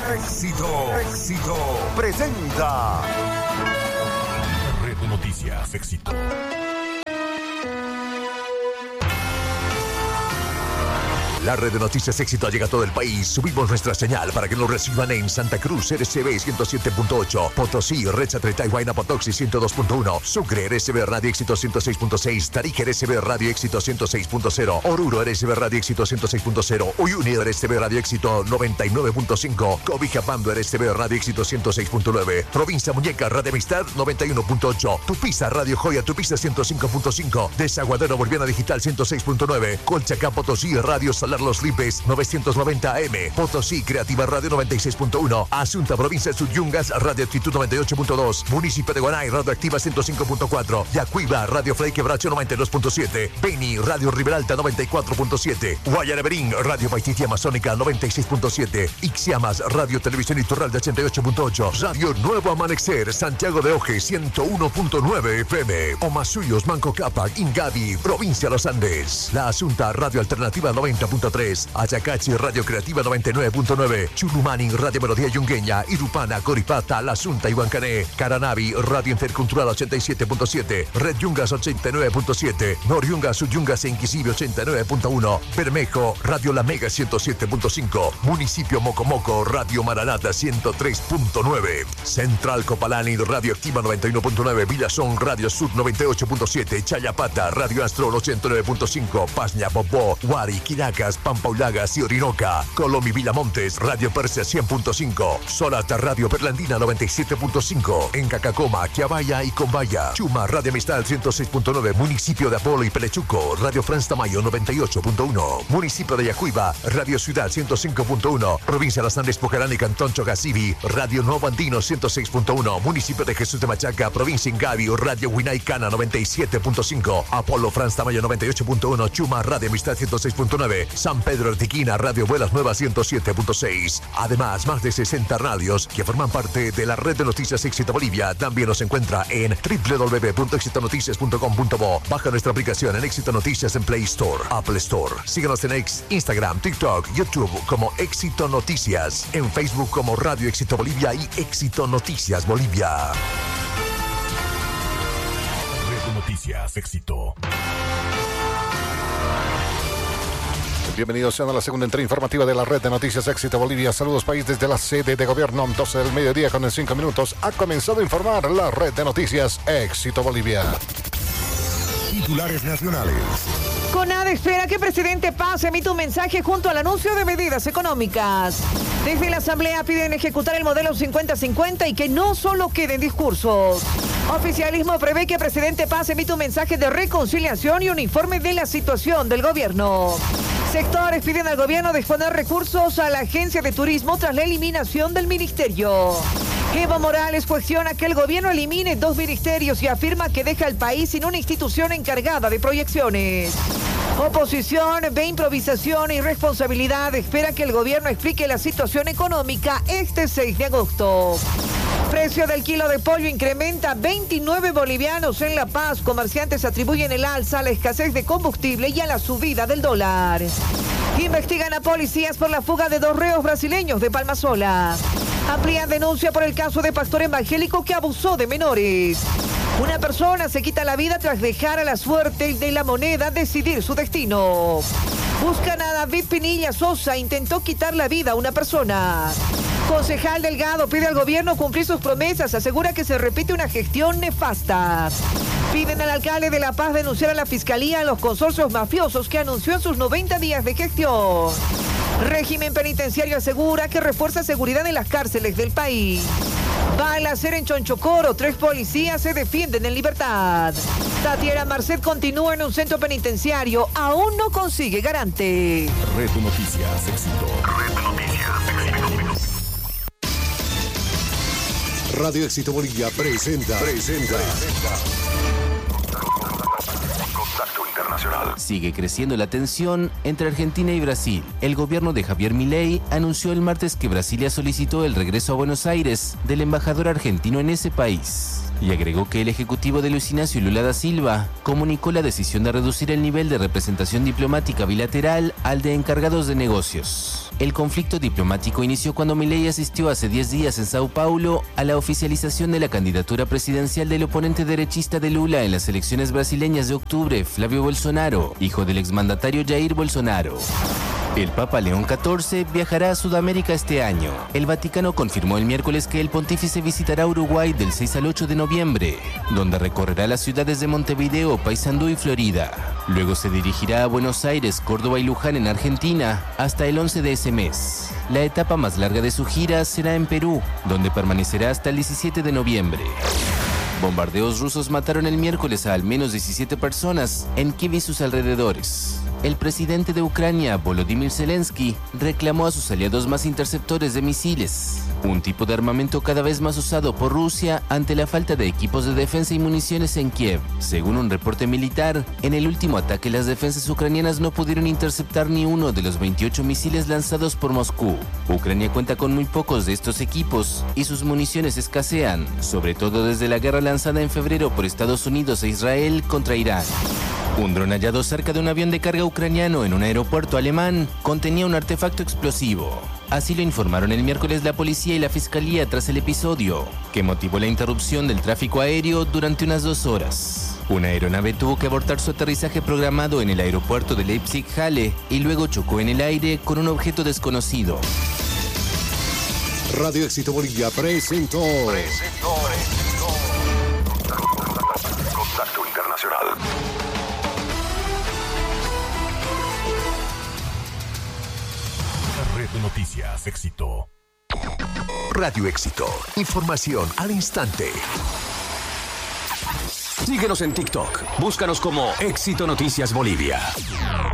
Éxito presenta Red de Noticias Éxito. La red de noticias Éxito llega a todo el país. Subimos nuestra señal para que nos reciban en Santa Cruz, RCB 107.8, Potosí, Recha, Tretá y Huayna Potoxi 102.1, Sucre, RCB Radio Éxito 106.6, Tarija, RCB Radio Éxito 106.0, Oruro, RCB Radio Éxito 106.0, Uyuni, RCB Radio Éxito 99.5, Cobijapando, RCB Radio Éxito 106.9, Provincia Muñeca, Radio Amistad 91.8, Tupiza, Radio Joya, Tupiza 105.5, Desaguadero Boliviana Digital 106.9, Colchacán, Potosí, Radio Salar Los Lipes 990 AM, Potosí Creativa Radio 96.1, Asunta Provincia Suyungas Radio Actitud 98.2, Municipio de Guanay Radio Activa 105.4, Yacuiba Radio Frei Quebracho 92.7, Beni Radio Riberalta 94.7, Guayaneberín Radio Paititi Amazónica 96.7, Ixiamas Radio Televisión Iturralde 88.8, Radio Nuevo Amanecer Santiago de Oje 101.9 FM, Omasuyos Manco Cápac Ingavi Provincia Los Andes, La Asunta Radio Alternativa 90.3, Ayacachi Radio Creativa 99.9, Chulumani Radio Melodía Yungueña, Irupana, Coripata, La Asunta y Huancané, Caranavi Radio Intercultural 87.7, Red Yungas 89.7, Noriungas Suyungas e Inquisible 89.1, Bermejo Radio La Mega 107.5, Municipio Mocomoco Radio Maranata 103.9, Central Copalani Radio Activa 91.9, Villazón Radio Sud 98.7, Chayapata Radio Astro 89.5, Pasña Popó, Huari, Quinacas, Pampaulagas y Orinoca, Colomi Villamontes, Radio Persia 100.5, Solata Radio Perlandina 97.5, en Cacacoma, Quiabaya y Combaya, Chuma Radio Amistad 106.9, Municipio de Apolo y Pelechuco, Radio Franz Tamayo 98.1, Municipio de Yacuiba, Radio Ciudad 105.1, Provincia de Los Andes, Pocarán y Cantón Chogasibi, Radio Nuevo Andino 106.1, Municipio de Jesús de Machaca, Provincia Ingavi, Radio Huinaicana 97.5, Apolo Franz Tamayo 98.1, Chuma Radio Amistad 106.9, San Pedro Artiquina, Radio Vuelas Nuevas 107.6. Además, más de 60 radios que forman parte de la red de noticias Éxito Bolivia. También nos encuentra en www.exitonoticias.com.bo. Baja nuestra aplicación en Éxito Noticias en Play Store, Apple Store. Síguenos en Instagram, TikTok, YouTube como Éxito Noticias. En Facebook como Radio Éxito Bolivia y Éxito Noticias Bolivia. Red de Noticias Éxito. Bienvenidos sean a la segunda entrega informativa de la red de noticias Éxito Bolivia. Saludos país desde la sede de gobierno. 12 del mediodía con 5 minutos. Ha comenzado a informar la red de noticias Éxito Bolivia. Titulares nacionales. CONADE espera que presidente Paz emita un mensaje junto al anuncio de medidas económicas. Desde la Asamblea piden ejecutar el modelo 50-50 y que no solo queden discursos. Oficialismo prevé que presidente Paz emita un mensaje de reconciliación y un informe de la situación del gobierno. Sectores piden al gobierno disponer recursos a la agencia de turismo tras la eliminación del ministerio. Evo Morales cuestiona que el gobierno elimine 2 ministerios y afirma que deja al país sin una institución encargada de proyecciones. Oposición ve improvisación y responsabilidad. Espera que el gobierno explique la situación económica este 6 de agosto. Precio del kilo de pollo incrementa 29 bolivianos en La Paz. Comerciantes atribuyen el alza a la escasez de combustible y a la subida del dólar. Investigan a policías por la fuga de 2 reos brasileños de Palmasola. Amplían denuncia por el caso de pastor evangélico que abusó de menores. Una persona se quita la vida tras dejar a la suerte de la moneda decidir su destino. Buscan a David Pinilla Sosa, intentó quitar la vida a una persona. Concejal Delgado pide al gobierno cumplir sus promesas, asegura que se repite una gestión nefasta. Piden al alcalde de La Paz denunciar a la fiscalía a los consorcios mafiosos que anunció en sus 90 días de gestión. Régimen penitenciario asegura que refuerza seguridad en las cárceles del país. Balacera en Chonchocoro, 3 policías se defienden en libertad. Tatiana Marcet continúa en un centro penitenciario, aún no consigue garante. Red de Noticias Éxito. Red de Noticias Éxito. Radio Éxito Bolivia presenta. Contacto Internacional. Sigue creciendo la tensión entre Argentina y Brasil. El gobierno de Javier Milei anunció el martes que Brasilia solicitó el regreso a Buenos Aires del embajador argentino en ese país. y agregó que el ejecutivo de Luis Inácio Lula da Silva comunicó la decisión de reducir el nivel de representación diplomática bilateral al de encargados de negocios. El conflicto diplomático inició cuando Milei asistió hace 10 días en Sao Paulo a la oficialización de la candidatura presidencial del oponente derechista de Lula en las elecciones brasileñas de octubre, Flávio Bolsonaro, hijo del exmandatario Jair Bolsonaro. El Papa León XIV viajará a Sudamérica este año. El Vaticano confirmó el miércoles que el pontífice visitará Uruguay del 6 al 8 de noviembre, donde recorrerá las ciudades de Montevideo, Paysandú y Florida. Luego se dirigirá a Buenos Aires, Córdoba y Luján en Argentina hasta el 11 de ese mes. La etapa más larga de su gira será en Perú, donde permanecerá hasta el 17 de noviembre. Bombardeos rusos mataron el miércoles a al menos 17 personas en Kiev y sus alrededores. El presidente de Ucrania, Volodymyr Zelensky, reclamó a sus aliados más interceptores de misiles, un tipo de armamento cada vez más usado por Rusia ante la falta de equipos de defensa y municiones en Kiev. Según un reporte militar, en el último ataque las defensas ucranianas no pudieron interceptar ni uno de los 28 misiles lanzados por Moscú. Ucrania cuenta con muy pocos de estos equipos y sus municiones escasean, sobre todo desde la guerra lanzada en febrero por Estados Unidos e Israel contra Irán. Un dron hallado cerca de un avión de carga ucraniano en un aeropuerto alemán contenía un artefacto explosivo. Así lo informaron el miércoles la policía y la fiscalía tras el episodio, que motivó la interrupción del tráfico aéreo durante unas 2 horas. Una aeronave tuvo que abortar su aterrizaje programado en el aeropuerto de Leipzig-Halle y luego chocó en el aire con un objeto desconocido. Radio Éxito Bolivia presentó Contacto Internacional. La red de noticias Éxito. Radio Éxito. Información al instante. Síguenos en TikTok. Búscanos como Éxito Noticias Bolivia.